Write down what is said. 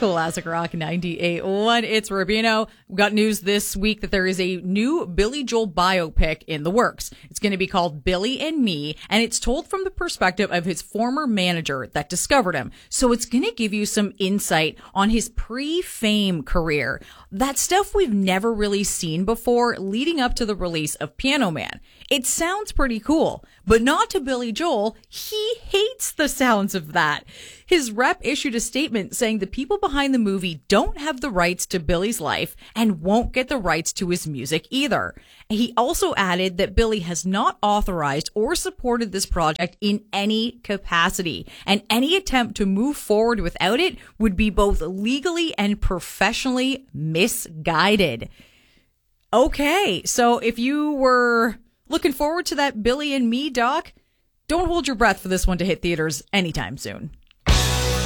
Classic Rock 98.1. It's Rubino. We got news this week that there is a new Billy Joel biopic in the works. It's going to be called Billy and Me, and it's told from the perspective of his former manager that discovered him. So it's going to give you some insight on his pre-fame career. That stuff we've never really seen before leading up to the release of Piano Man. It sounds pretty cool, but not to Billy Joel. He hates the sounds of that. His rep issued a statement saying the people behind the movie don't have the rights to Billy's life and won't get the rights to his music either. He also added that Billy has not authorized or supported this project in any capacity, and any attempt to move forward without it would be both legally and professionally misguided. Okay, so if you were looking forward to that Billy and Me doc, don't hold your breath for this one to hit theaters anytime soon.